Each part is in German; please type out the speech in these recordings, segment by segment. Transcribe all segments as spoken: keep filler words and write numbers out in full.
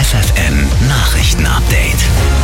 F F N Nachrichten-Update.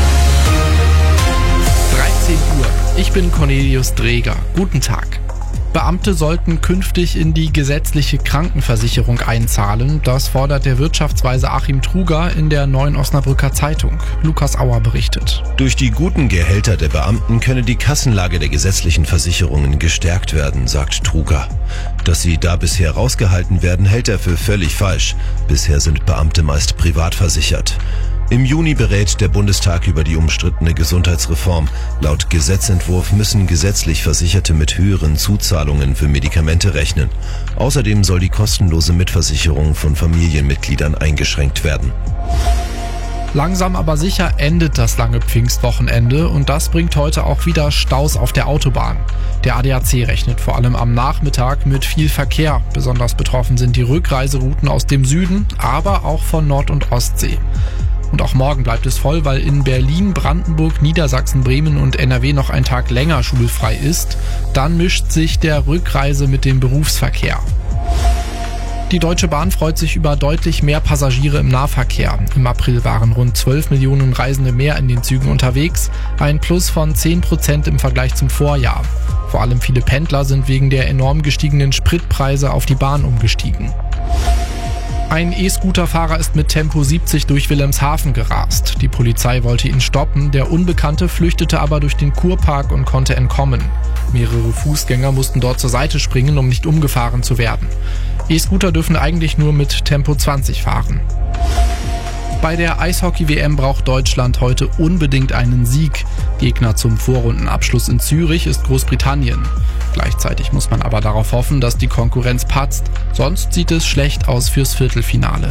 dreizehn Uhr. Ich bin Cornelius Dreger. Guten Tag. Beamte sollten künftig in die gesetzliche Krankenversicherung einzahlen. Das fordert der Wirtschaftsweise Achim Truger in der Neuen Osnabrücker Zeitung. Lukas Auer berichtet. Durch die guten Gehälter der Beamten könne die Kassenlage der gesetzlichen Versicherungen gestärkt werden, sagt Truger. Dass sie da bisher rausgehalten werden, hält er für völlig falsch. Bisher sind Beamte meist privat versichert. Im Juni berät der Bundestag über die umstrittene Gesundheitsreform. Laut Gesetzentwurf müssen gesetzlich Versicherte mit höheren Zuzahlungen für Medikamente rechnen. Außerdem soll die kostenlose Mitversicherung von Familienmitgliedern eingeschränkt werden. Langsam aber sicher endet das lange Pfingstwochenende und das bringt heute auch wieder Staus auf der Autobahn. Der A D A C rechnet vor allem am Nachmittag mit viel Verkehr. Besonders betroffen sind die Rückreiserouten aus dem Süden, aber auch von Nord- und Ostsee. Und auch morgen bleibt es voll, weil in Berlin, Brandenburg, Niedersachsen, Bremen und N R W noch ein Tag länger schulfrei ist. Dann mischt sich der Rückreise mit dem Berufsverkehr. Die Deutsche Bahn freut sich über deutlich mehr Passagiere im Nahverkehr. Im April waren rund zwölf Millionen Reisende mehr in den Zügen unterwegs, ein Plus von zehn Prozent im Vergleich zum Vorjahr. Vor allem viele Pendler sind wegen der enorm gestiegenen Spritpreise auf die Bahn umgestiegen. Ein E-Scooter-Fahrer ist mit Tempo siebzig durch Wilhelmshaven gerast. Die Polizei wollte ihn stoppen, der Unbekannte flüchtete aber durch den Kurpark und konnte entkommen. Mehrere Fußgänger mussten dort zur Seite springen, um nicht umgefahren zu werden. E-Scooter dürfen eigentlich nur mit Tempo zwanzig fahren. Bei der Eishockey-W M braucht Deutschland heute unbedingt einen Sieg. Gegner zum Vorrundenabschluss in Zürich ist Großbritannien. Gleichzeitig muss man aber darauf hoffen, dass die Konkurrenz patzt. Sonst sieht es schlecht aus fürs Viertelfinale.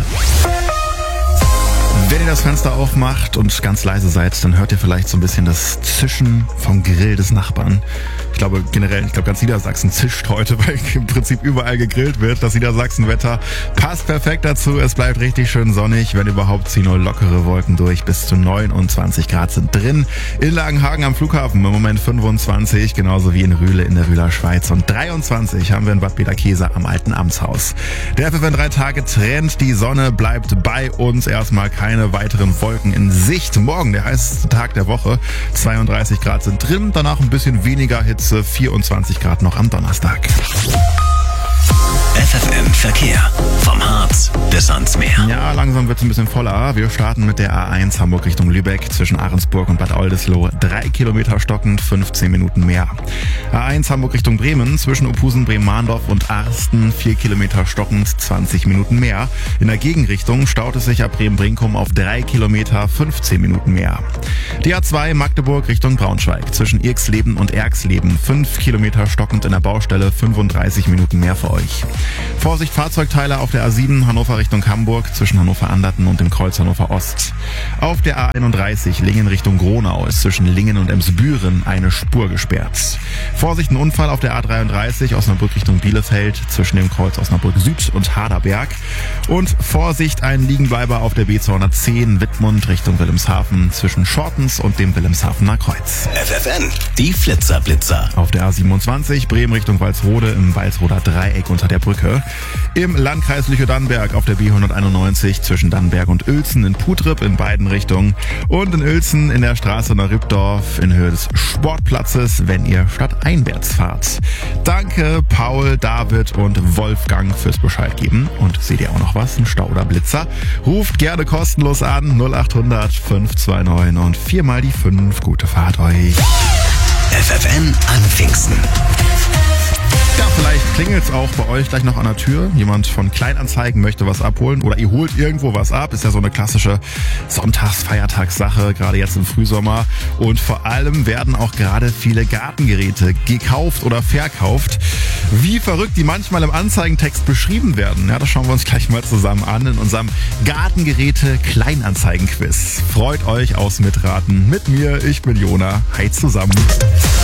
Wenn ihr das Fenster aufmacht und ganz leise seid, dann hört ihr vielleicht so ein bisschen das Zischen vom Grill des Nachbarn. Ich glaube generell, ich glaube ganz Niedersachsen zischt heute, weil im Prinzip überall gegrillt wird. Das Niedersachsen-Wetter passt perfekt dazu. Es bleibt richtig schön sonnig. Wenn überhaupt, ziehen nur lockere Wolken durch. Bis zu neunundzwanzig Grad sind drin. In Langenhagen am Flughafen im Moment fünfundzwanzig, genauso wie in Rühle in der Rühler Schweiz. Und dreiundzwanzig haben wir in Bad Bederkesa am Alten Amtshaus. Der F F N drei Tage Trend. Die Sonne bleibt bei uns. Erstmal keine weiteren Wolken in Sicht. Morgen der heißeste Tag der Woche. zweiunddreißig Grad sind drin. Danach ein bisschen weniger Hitze. vierundzwanzig Grad noch am Donnerstag. F F N Verkehr. Vom Harz bis ans Meer. Ja, langsam wird es ein bisschen voller. Wir starten mit der A eins Hamburg Richtung Lübeck zwischen Ahrensburg und Bad Oldesloe. Drei Kilometer stockend, fünfzehn Minuten mehr. A eins Hamburg Richtung Bremen zwischen Ophusen, Bremen-Mahndorf und Arsten. Vier Kilometer stockend, zwanzig Minuten mehr. In der Gegenrichtung staut es sich ab Bremen-Brinkum auf drei Kilometer, fünfzehn Minuten mehr. Die A zwei Magdeburg Richtung Braunschweig zwischen Irksleben und Erksleben. Fünf Kilometer stockend in der Baustelle, fünfunddreißig Minuten mehr für euch. Vorsicht Fahrzeugteile auf der A sieben Hannover Richtung Hamburg zwischen Hannover-Anderten und dem Kreuz Hannover Ost. Auf der A einunddreißig Lingen Richtung Gronau ist zwischen Lingen und Emsbüren eine Spur gesperrt. Vorsicht ein Unfall auf der A dreiunddreißig Osnabrück Richtung Bielefeld zwischen dem Kreuz Osnabrück Süd und Haderberg. Und Vorsicht ein Liegenbleiber auf der B zweihundertzehn Wittmund Richtung Wilhelmshaven zwischen Schortens und dem Wilhelmshavener Kreuz. F F N, die Flitzerblitzer. Auf der A siebenundzwanzig Bremen Richtung Walsrode im Walsroder Dreieck unter der Brücke. Im Landkreis Lüchow-Dannenberg auf der B hunderteinundneunzig zwischen Dannenberg und Uelzen in Putrip in beiden Richtungen. Und in Uelzen in der Straße nach Rippdorf in Höhe des Sportplatzes, wenn ihr stadteinwärts fahrt. Danke Paul, David und Wolfgang fürs Bescheid geben. Und seht ihr auch noch was? Ein Stau oder Blitzer? Ruft gerne kostenlos an null acht hundert fünf zwei neun und viermal die fünf. Gute Fahrt euch. F F N an Pfingsten. Ja, vielleicht klingelt es auch bei euch gleich noch an der Tür. Jemand von Kleinanzeigen möchte was abholen oder ihr holt irgendwo was ab. Ist ja so eine klassische Sonntags-Feiertagssache, gerade jetzt im Frühsommer. Und vor allem werden auch gerade viele Gartengeräte gekauft oder verkauft. Wie verrückt die manchmal im Anzeigentext beschrieben werden, ja, das schauen wir uns gleich mal zusammen an in unserem Gartengeräte-Kleinanzeigen-Quiz. Freut euch aufs Mitraten mit mir, ich bin Jona. Hi zusammen.